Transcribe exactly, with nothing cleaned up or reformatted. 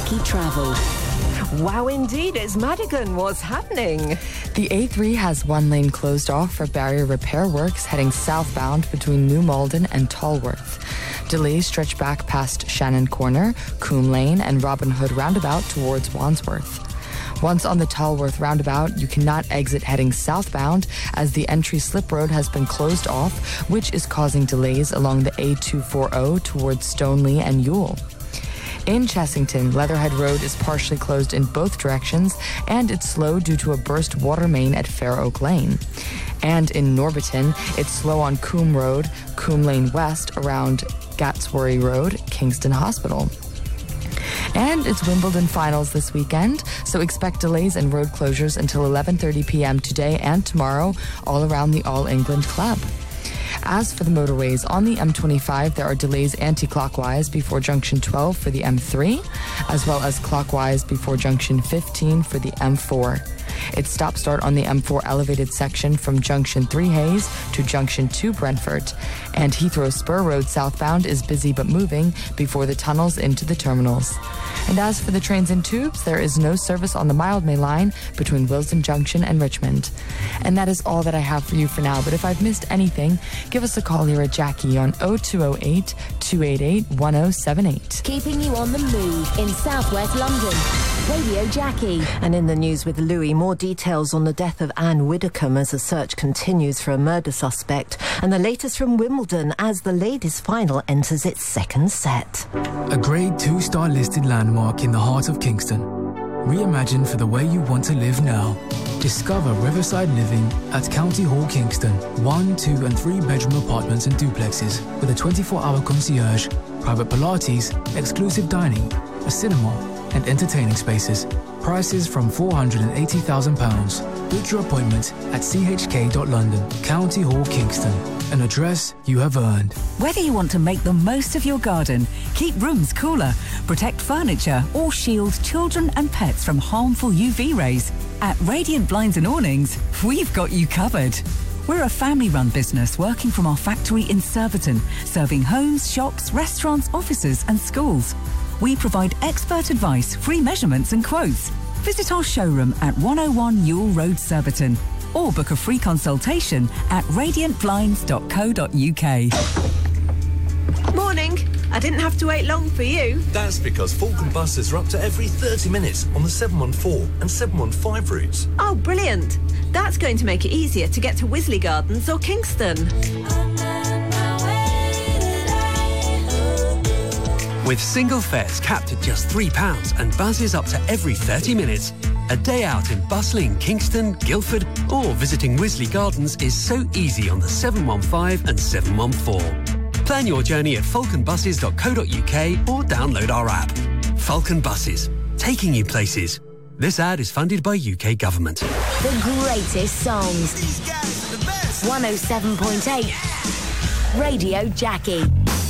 Jackie Travel. Wow, indeed, it's Madigan. What's happening? The A three has one lane closed off for barrier repair works heading southbound between New Malden and Tolworth. Delays stretch back past Shannon Corner, Coombe Lane, and Robin Hood roundabout towards Wandsworth. Once on the Tolworth roundabout, you cannot exit heading southbound as the entry slip road has been closed off, which is causing delays along the A two forty towards Stoneleigh and Ewell. In Chessington, Leatherhead Road is partially closed in both directions, and it's slow due to a burst water main at Fair Oak Lane. And in Norbiton, it's slow on Coombe Road, Coombe Lane West around Gatsworry Road, Kingston Hospital. And it's Wimbledon finals this weekend, so expect delays and road closures until eleven thirty p.m. today and tomorrow all around the All England Club. As for the motorways, on the M twenty-five, there are delays anti-clockwise before junction twelve for the M three, as well as clockwise before junction fifteen for the M four. It's stop-start on the M four elevated section from junction three Hayes to junction two Brentford. And Heathrow Spur Road southbound is busy but moving before the tunnels into the terminals. And as for the trains and tubes, there is no service on the Mildmay line between Willesden Junction and Richmond. And that is all that I have for you for now, but if I've missed anything, give us a call here at Jackie on oh two oh eight, two eight eight, one oh seven eight. Keeping you on the move in southwest London. Radio Jackie. And in the news with Louis, more details on the death of Anne Widdecombe as the search continues for a murder suspect. And the latest from Wimbledon as the ladies' final enters its second set. A grade two star listed landmark in the heart of Kingston. Reimagine for the way you want to live now. Discover Riverside Living at County Hall Kingston. One, two and three bedroom apartments and duplexes with a twenty-four hour concierge, private Pilates, exclusive dining, a cinema and entertaining spaces. Prices from four hundred eighty thousand pounds. Book your appointment at c h k dot london. County Hall Kingston. An address you have earned. Whether you want to make the most of your garden, keep rooms cooler, protect furniture or shield children and pets from harmful U V rays, at Radiant Blinds and Awnings, we've got you covered. We're a family-run business working from our factory in Surbiton, serving homes, shops, restaurants, offices and schools. We provide expert advice, free measurements and quotes. Visit our showroom at one oh one Ewell Road, Surbiton, or book a free consultation at radiant blinds dot co dot u k. Morning. I didn't have to wait long for you. That's because Falcon buses are up to every thirty minutes on the seven one four and seven one five routes. Oh, brilliant. That's going to make it easier to get to Wisley Gardens or Kingston. With single fares capped at just three pounds and buses up to every thirty minutes, a day out in bustling Kingston, Guildford or visiting Wisley Gardens is so easy on the seven one five and seven one four. Plan your journey at falcon buses dot co dot u k or download our app. Falcon Buses, taking you places. This ad is funded by U K Government. The greatest songs. one oh seven point eight. Radio Jackie.